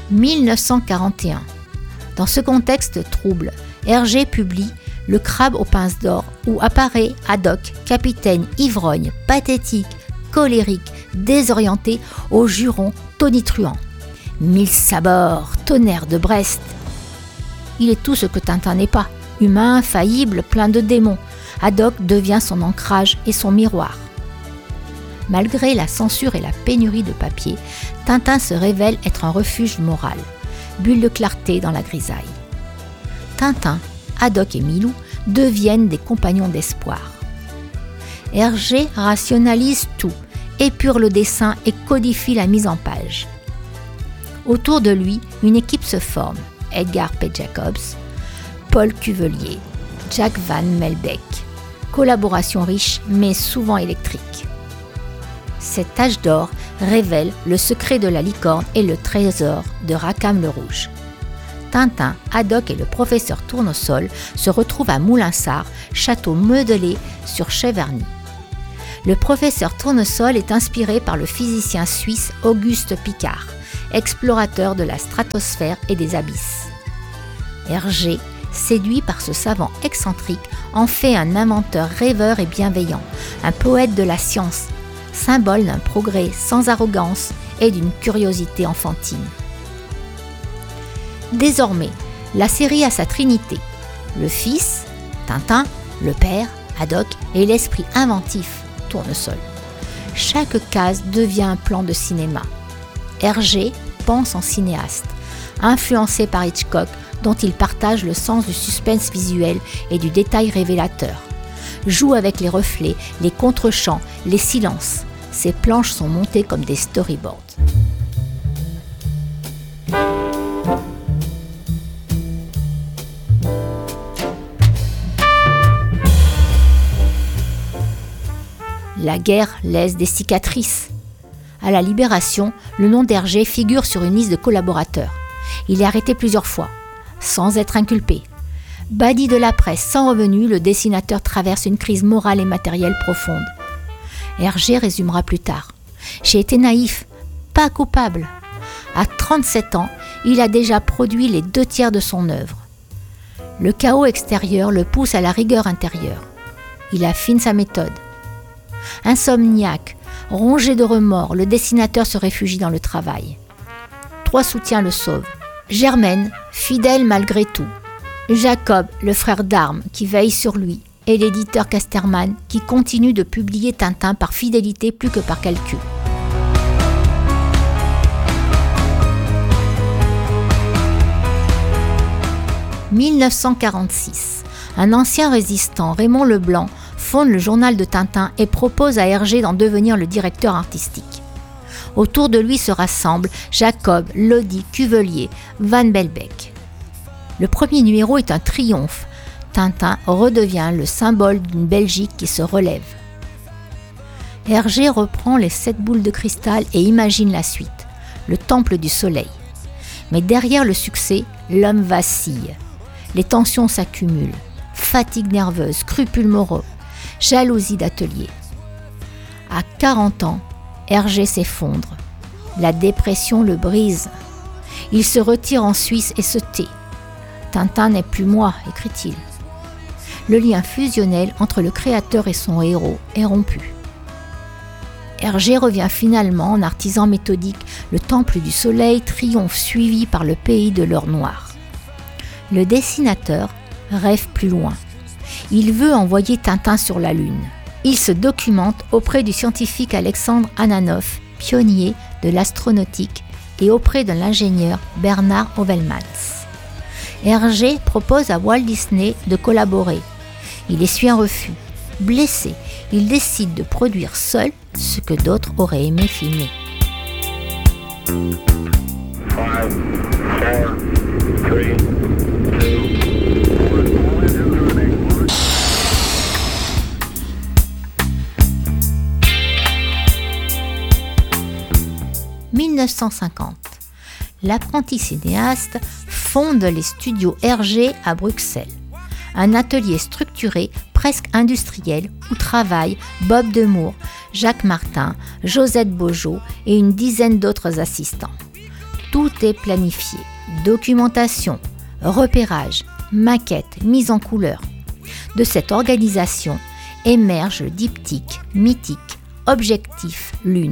1941. Dans ce contexte trouble, Hergé publie Le crabe aux pinces d'or, où apparaît Haddock, capitaine ivrogne, pathétique, colérique, désorienté, au juron tonitruant. 1000 sabords, tonnerre de Brest. Il est tout ce que Tintin n'est pas, humain, faillible, plein de démons. Haddock devient son ancrage et son miroir. Malgré la censure et la pénurie de papier, Tintin se révèle être un refuge moral, bulle de clarté dans la grisaille. Tintin, Haddock et Milou deviennent des compagnons d'espoir. Hergé rationalise tout, épure le dessin et codifie la mise en page. Autour de lui, une équipe se forme. Edgar P. Jacobs, Paul Cuvelier, Jack Van Melbeck. Collaboration riche mais souvent électrique. Cette tache d'or révèle le secret de la licorne et le trésor de Rackham le Rouge. Tintin, Haddock et le professeur Tournesol se retrouvent à Moulinsart, château modelé sur Cheverny. Le professeur Tournesol est inspiré par le physicien suisse Auguste Piccard, explorateur de la stratosphère et des abysses. Hergé, séduit par ce savant excentrique, en fait un inventeur rêveur et bienveillant, un poète de la science, symbole d'un progrès sans arrogance et d'une curiosité enfantine. Désormais, la série a sa trinité, le fils, Tintin, le père, Haddock et l'esprit inventif, Tournesol. Chaque case devient un plan de cinéma. Hergé pense en cinéaste, influencé par Hitchcock, dont il partage le sens du suspense visuel et du détail révélateur. Joue avec les reflets, les contre-champs, les silences. Ses planches sont montées comme des storyboards. La guerre laisse des cicatrices. À la Libération, le nom d'Hergé figure sur une liste de collaborateurs. Il est arrêté plusieurs fois, sans être inculpé. Banni de la presse sans revenu, le dessinateur traverse une crise morale et matérielle profonde. Hergé résumera plus tard. « J'ai été naïf, pas coupable. À 37 ans, il a déjà produit les 2/3 de son œuvre. Le chaos extérieur le pousse à la rigueur intérieure. Il affine sa méthode. Insomniaque, rongé de remords, le dessinateur se réfugie dans le travail. 3 soutiens le sauvent. Germaine, fidèle malgré tout. Jacob, le frère d'armes, qui veille sur lui. Et l'éditeur Casterman, qui continue de publier Tintin par fidélité plus que par calcul. « 1946. Un ancien résistant, Raymond Leblanc, fonde le journal de Tintin et propose à Hergé d'en devenir le directeur artistique. Autour de lui se rassemblent Jacob, Lodi, Cuvelier, Van Belbeck. Le premier numéro est un triomphe. Tintin redevient le symbole d'une Belgique qui se relève. Hergé reprend les 7 boules de cristal et imagine la suite, le temple du soleil. Mais derrière le succès, l'homme vacille. Les tensions s'accumulent, fatigue nerveuse, scrupules moraux, jalousie d'atelier. À 40 ans, Hergé s'effondre. La dépression le brise. Il se retire en Suisse et se tait. Tintin n'est plus moi, écrit-il. Le lien fusionnel entre le créateur et son héros est rompu. Hergé revient finalement en artisan méthodique. Le temple du soleil triomphe suivi par le pays de l'or noir. Le dessinateur rêve plus loin. Il veut envoyer Tintin sur la Lune. Il se documente auprès du scientifique Alexandre Ananoff, pionnier de l'astronautique, et auprès de l'ingénieur Bernard Ovelmans. Hergé propose à Walt Disney de collaborer. Il essuie un refus. Blessé, il décide de produire seul ce que d'autres auraient aimé filmer. 5, 4, 3, 2, 1950. L'apprenti cinéaste fonde les studios Hergé à Bruxelles. Un atelier structuré, presque industriel, où travaillent Bob Demour, Jacques Martin, Josette Beaujeau et une dizaine d'autres assistants. tout est planifié. Documentation, repérage, maquette, mise en couleur. De cette organisation émerge le diptyque mythique Objectif Lune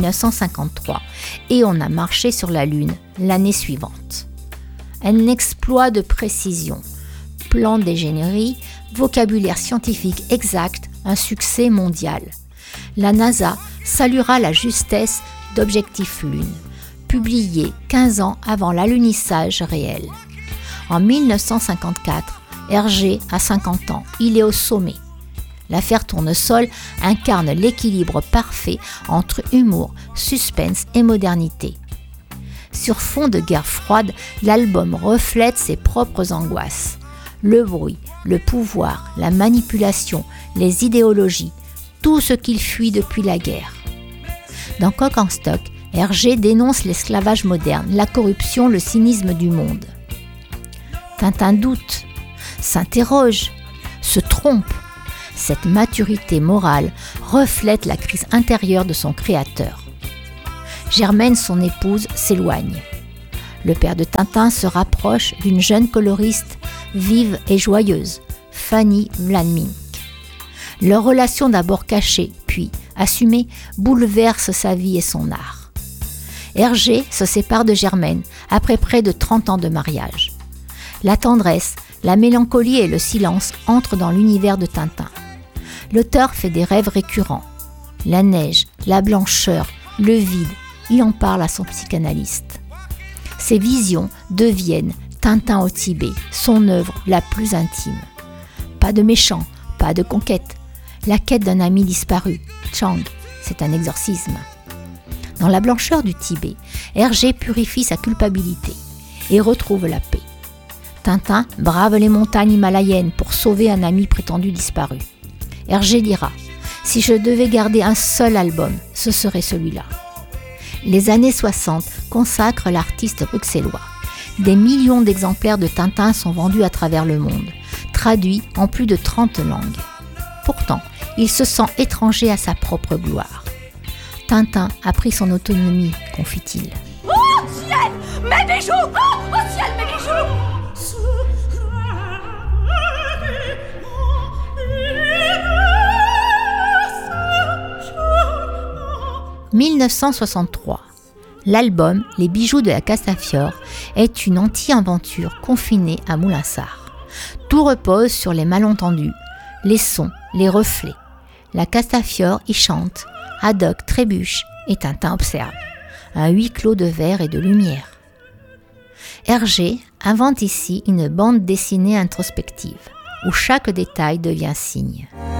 1953 et on a marché sur la Lune l'année suivante. Un exploit de précision, plan d'ingénierie, vocabulaire scientifique exact, un succès mondial. La NASA saluera la justesse d'Objectif Lune, publié 15 ans avant l'alunissage réel. En 1954, Hergé a 50 ans, il est au sommet. L'affaire Tournesol incarne l'équilibre parfait entre humour, suspense et modernité. Sur fond de guerre froide, l'album reflète ses propres angoisses. Le bruit, le pouvoir, la manipulation, les idéologies, tout ce qu'il fuit depuis la guerre. Dans Coq en stock, Hergé dénonce l'esclavage moderne, la corruption, le cynisme du monde. Tintin doute, s'interroge, se trompe. Cette maturité morale reflète la crise intérieure de son créateur. Germaine, son épouse, s'éloigne. Le père de Tintin se rapproche d'une jeune coloriste vive et joyeuse, Fanny Vladimir. Leur relation d'abord cachée, puis assumée, bouleverse sa vie et son art. Hergé se sépare de Germaine après près de 30 ans de mariage. La tendresse, la mélancolie et le silence entrent dans l'univers de Tintin. L'auteur fait des rêves récurrents. La neige, la blancheur, le vide, il en parle à son psychanalyste. Ses visions deviennent Tintin au Tibet, son œuvre la plus intime. Pas de méchant, pas de conquête. La quête d'un ami disparu, Chang, c'est un exorcisme. Dans la blancheur du Tibet, Hergé purifie sa culpabilité et retrouve la paix. Tintin brave les montagnes himalayennes pour sauver un ami prétendu disparu. Hergé dira « Si je devais garder un seul album, ce serait celui-là ». Les années 60 consacrent l'artiste bruxellois. Des millions d'exemplaires de Tintin sont vendus à travers le monde, traduits en plus de 30 langues. Pourtant, il se sent étranger à sa propre gloire. Tintin a pris son autonomie, confie-t-il. « Oh ciel, mes bijoux! Oh ciel, mes bijoux !» 1963. L'album Les bijoux de la Castafiore est une anti-aventure confinée à Moulinsart. Tout repose sur les malentendus, les sons, les reflets. La Castafiore y chante, Haddock trébuche et Tintin observe. Un huis clos de verre et de lumière. Hergé invente ici une bande dessinée introspective, où chaque détail devient signe.